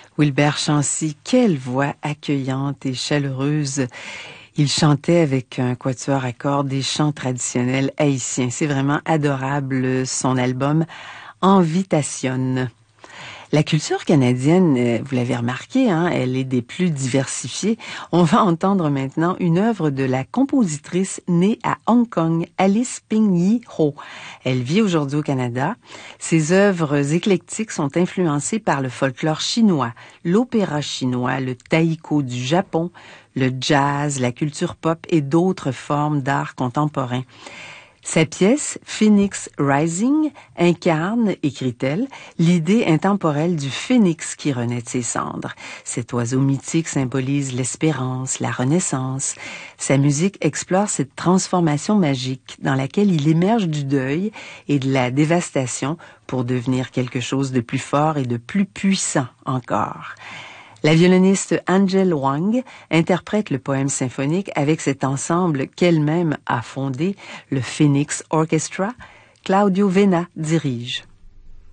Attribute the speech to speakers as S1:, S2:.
S1: Wilbert Chancy, quelle voix accueillante et chaleureuse. Il chantait avec un quatuor à cordes des chants traditionnels haïtiens. C'est vraiment adorable, son album Envitation. La culture canadienne, vous l'avez remarqué, elle est des plus diversifiées. On va entendre maintenant une œuvre de la compositrice née à Hong Kong, Alice Ping-Yi Ho. Elle vit aujourd'hui au Canada. Ses œuvres éclectiques sont influencées par le folklore chinois, l'opéra chinois, le taiko du Japon, le jazz, la culture pop et d'autres formes d'art contemporain. Sa pièce, Phoenix Rising, incarne, écrit-elle, l'idée intemporelle du phénix qui renaît de ses cendres. Cet oiseau mythique symbolise l'espérance, la renaissance. Sa musique explore cette transformation magique dans laquelle il émerge du deuil et de la dévastation pour devenir quelque chose de plus fort et de plus puissant encore. La violoniste Angel Wang interprète le poème symphonique avec cet ensemble qu'elle-même a fondé, le Phoenix Orchestra. Claudio Vena dirige.